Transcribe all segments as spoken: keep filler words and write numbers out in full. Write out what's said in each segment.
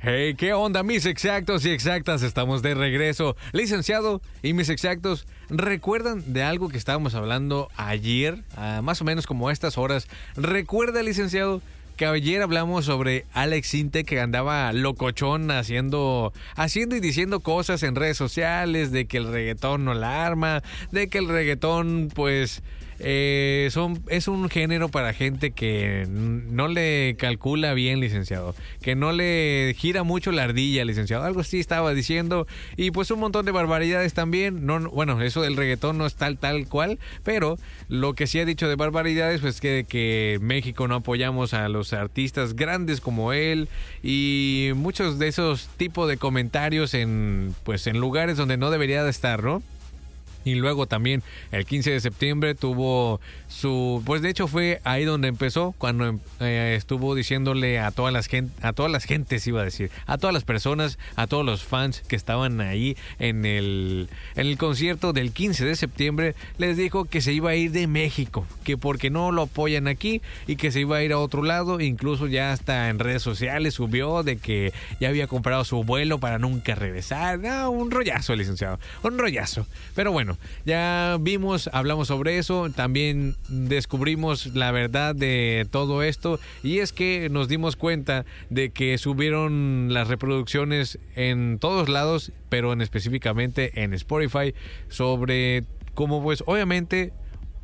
Hey, ¿qué onda, mis exactos y exactas? Estamos de regreso. Licenciado y mis exactos, ¿recuerdan de algo que estábamos hablando ayer? Ah, más o menos como a estas horas. ¿Recuerda, licenciado, que ayer hablamos sobre Alex Intec, que andaba locochón haciendo, haciendo y diciendo cosas en redes sociales, de que el reggaetón no la arma, de que el reggaetón, pues... Eh, son, es un género para gente que no le calcula bien, licenciado, que no le gira mucho la ardilla, licenciado, algo así estaba diciendo, y pues un montón de barbaridades también. No, bueno, eso del reggaetón no es tal tal cual, pero lo que sí ha dicho de barbaridades, pues que, que México no apoyamos a los artistas grandes como él, y muchos de esos tipos de comentarios en, pues en lugares donde no debería de estar, ¿no? Y luego también el quince de septiembre tuvo su... Pues de hecho fue ahí donde empezó, cuando eh, estuvo diciéndole a todas las gente, a todas las gentes, iba a decir, a todas las personas, a todos los fans que estaban ahí en el, en el concierto del quince de septiembre, les dijo que se iba a ir de México, que porque no lo apoyan aquí y que se iba a ir a otro lado. Incluso ya hasta en redes sociales subió de que ya había comprado su vuelo para nunca regresar. No, un rollazo, licenciado, un rollazo. Pero bueno, ya vimos, hablamos sobre eso, también descubrimos la verdad de todo esto, y es que nos dimos cuenta de que subieron las reproducciones en todos lados, pero en específicamente en Spotify, sobre cómo, pues obviamente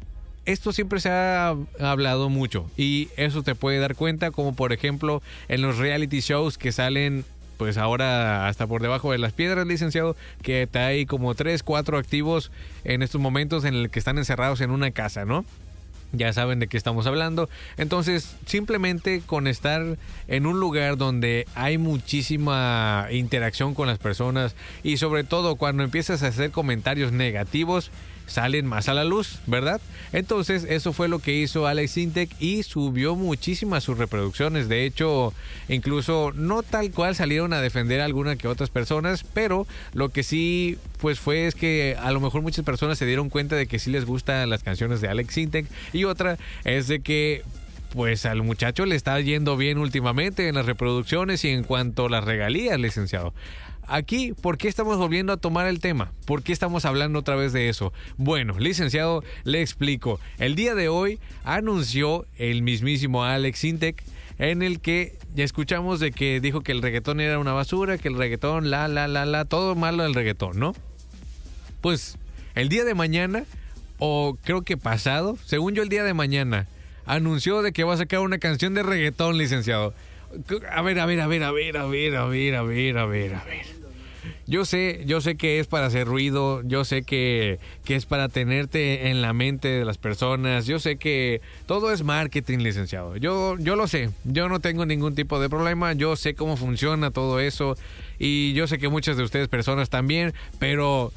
esto siempre se ha hablado mucho, y eso te puede dar cuenta, como por ejemplo en los reality shows que salen pues ahora hasta por debajo de las piedras, licenciado, que hay como tres, cuatro activos en estos momentos en el que están encerrados en una casa, ¿no? Ya saben de qué estamos hablando. Entonces, simplemente con estar en un lugar donde hay muchísima interacción con las personas, y sobre todo cuando empiezas a hacer comentarios negativos, salen más a la luz, ¿verdad? Entonces eso fue lo que hizo Alex Intec, y subió muchísimas sus reproducciones. De hecho, incluso no tal cual salieron a defender a alguna que otras personas, pero lo que sí pues fue es que a lo mejor muchas personas se dieron cuenta de que sí les gustan las canciones de Alex Intec, y otra es de que pues al muchacho le está yendo bien últimamente en las reproducciones y en cuanto a las regalías, licenciado. Aquí, ¿por qué estamos volviendo a tomar el tema? ¿Por qué estamos hablando otra vez de eso? Bueno, licenciado, le explico. El día de hoy anunció el mismísimo Alex Intec, en el que ya escuchamos de que dijo que el reggaetón era una basura, que el reggaetón, la, la, la, la, todo malo del reggaetón, ¿no? Pues el día de mañana, o creo que pasado, según yo el día de mañana, anunció de que va a sacar una canción de reggaetón, licenciado. A ver, a ver, a ver, a ver, a ver, a ver, a ver, a ver, a ver. Yo sé, yo sé que es para hacer ruido, yo sé que, que es para tenerte en la mente de las personas, yo sé que todo es marketing, licenciado. Yo, yo lo sé, yo no tengo ningún tipo de problema, yo sé cómo funciona todo eso, y yo sé que muchas de ustedes personas también, pero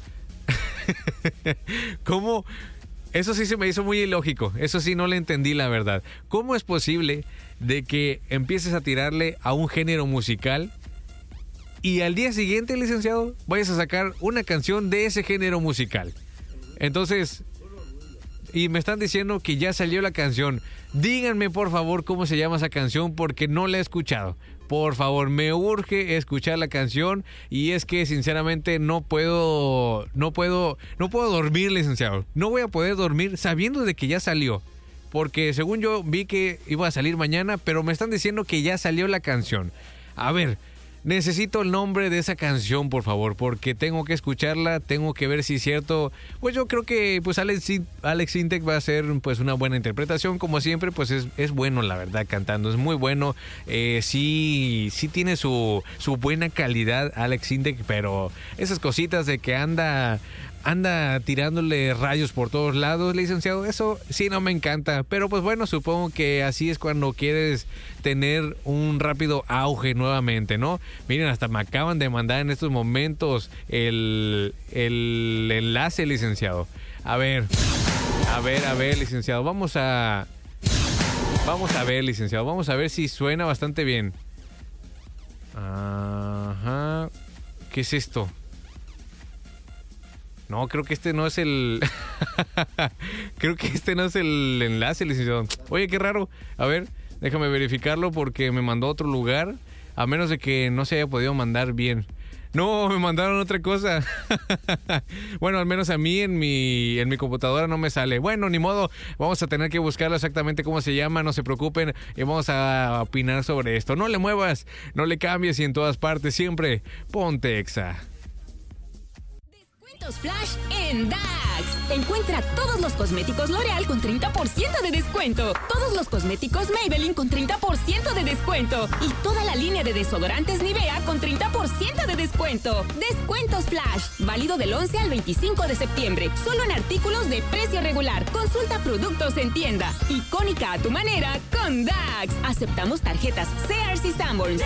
¿cómo? Eso sí se me hizo muy ilógico, eso sí no le entendí, la verdad. ¿Cómo es posible de que empieces a tirarle a un género musical y al día siguiente, licenciado, vayas a sacar una canción de ese género musical? Entonces, y me están diciendo que ya salió la canción. Díganme por favor cómo se llama esa canción, porque no la he escuchado. Por favor, me urge escuchar la canción, y es que sinceramente no puedo, no puedo, no puedo dormir, licenciado. No voy a poder dormir sabiendo de que ya salió, porque según yo vi que iba a salir mañana, pero me están diciendo que ya salió la canción. A ver, necesito el nombre de esa canción, por favor, porque tengo que escucharla, tengo que ver si es cierto. Pues yo creo que pues Alex, Alex Intec va a hacer pues una buena interpretación, como siempre. Pues es, es bueno, la verdad, cantando, es muy bueno. Eh, sí, sí tiene su, su buena calidad Alex Intec, pero esas cositas de que anda... anda tirándole rayos por todos lados, licenciado, eso sí no me encanta. Pero pues bueno, supongo que así es cuando quieres tener un rápido auge nuevamente, ¿no? Miren, hasta me acaban de mandar en estos momentos el, el enlace, licenciado. A ver, a ver, a ver, licenciado, vamos a... Vamos a ver, licenciado, vamos a ver si suena bastante bien. Ajá. ¿Qué es esto? No, creo que este no es el... creo que este no es el enlace, licenciado. Oye, qué raro. A ver, déjame verificarlo porque me mandó a otro lugar. A menos de que no se haya podido mandar bien. No, me mandaron otra cosa. Bueno, al menos a mí en mi, en mi computadora no me sale. Bueno, ni modo, vamos a tener que buscarlo exactamente cómo se llama, no se preocupen, y vamos a opinar sobre esto. No le muevas, no le cambies y en todas partes siempre ponte Exa. Descuentos Flash en Dax. Encuentra todos los cosméticos L'Oreal con treinta por ciento de descuento. Todos los cosméticos Maybelline con treinta por ciento de descuento. Y toda la línea de desodorantes Nivea con treinta por ciento de descuento. Descuentos Flash. Válido del once al veinticinco de septiembre. Solo en artículos de precio regular. Consulta productos en tienda. Icónica a tu manera con Dax. Aceptamos tarjetas Sears y Sanborns.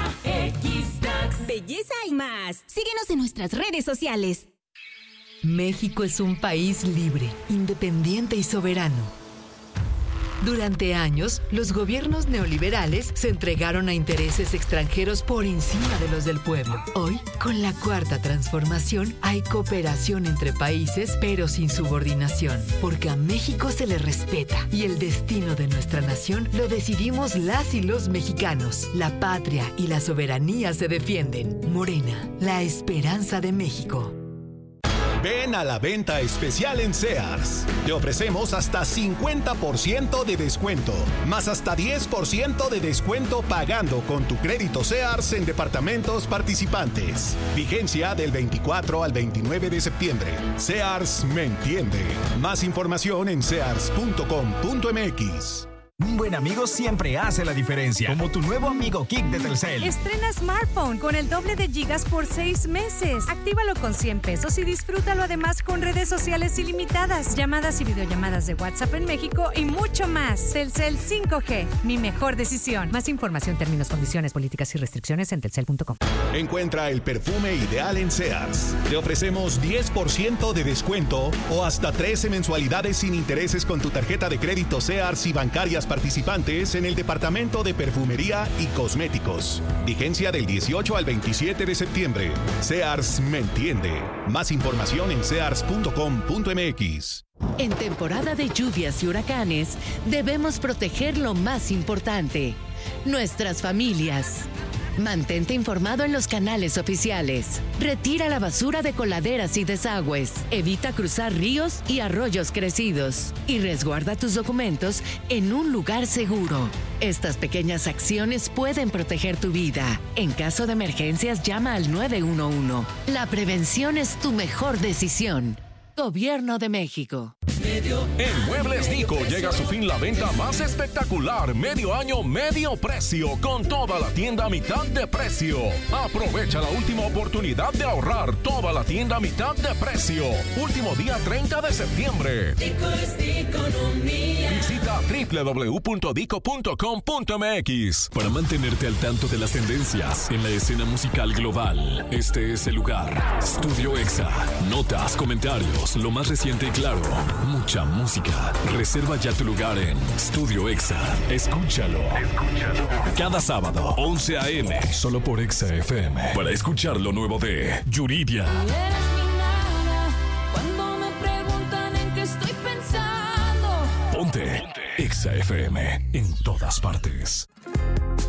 Dax. Belleza y más. Síguenos en nuestras redes sociales. México es un país libre, independiente y soberano. Durante años, los gobiernos neoliberales se entregaron a intereses extranjeros por encima de los del pueblo. Hoy, con la Cuarta Transformación, hay cooperación entre países, pero sin subordinación, porque a México se le respeta y el destino de nuestra nación lo decidimos las y los mexicanos. La patria y la soberanía se defienden. Morena, la esperanza de México. Ven a la venta especial en Sears. Te ofrecemos hasta cincuenta por ciento de descuento, más hasta diez por ciento de descuento pagando con tu crédito Sears en departamentos participantes. Vigencia del veinticuatro al veintinueve de septiembre. Sears me entiende. Más información en sears punto com punto m x. Un buen amigo siempre hace la diferencia, como tu nuevo amigo Kik de Telcel. Estrena smartphone con el doble de gigas por seis meses. Actívalo con cien pesos y disfrútalo además con redes sociales ilimitadas, llamadas y videollamadas de WhatsApp en México y mucho más. Telcel cinco G, mi mejor decisión. Más información, términos, condiciones, políticas y restricciones en telcel punto com. Encuentra el perfume ideal en Sears. Te ofrecemos diez por ciento de descuento o hasta trece mensualidades sin intereses con tu tarjeta de crédito Sears y bancarias participantes en el departamento de perfumería y cosméticos. Vigencia del dieciocho al veintisiete de septiembre. Sears me entiende. Más información en sears punto com punto m x. En temporada de lluvias y huracanes, debemos proteger lo más importante, nuestras familias. Mantente informado en los canales oficiales. Retira la basura de coladeras y desagües. Evita cruzar ríos y arroyos crecidos. Y resguarda tus documentos en un lugar seguro. Estas pequeñas acciones pueden proteger tu vida. En caso de emergencias, llama al nueve uno uno. La prevención es tu mejor decisión. Gobierno de México. En Muebles Nico llega a su fin la venta más espectacular, medio año, medio precio, con toda la tienda a mitad de precio. Aprovecha la última oportunidad de ahorrar, toda la tienda a mitad de precio. Último día treinta de septiembre. Dico es economía. Visita doble u doble u doble u punto dico punto com punto m x. Para mantenerte al tanto de las tendencias en la escena musical global, este es el lugar. Studio Exa. Notas, comentarios, lo más reciente y claro. Mucha música. Reserva ya tu lugar en Studio Exa. Escúchalo. Escúchalo. Cada sábado, once a eme, solo por Exa F M. Para escuchar lo nuevo de Yuridia. Cuando me preguntan en qué estoy pensando. Ponte Exa F M en todas partes.